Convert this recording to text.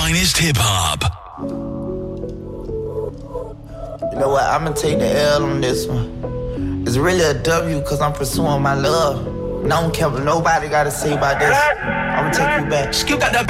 finest hip-hop. You know what? I'm gonna take the L on this one. It's really a W because I'm pursuing my love. And I don't care what nobody gotta say about this. I'm gonna take you back. Skill got that